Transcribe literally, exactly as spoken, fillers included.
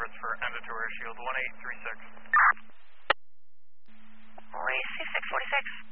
reports for end of tour shield one eight three six. Ray C six forty-six.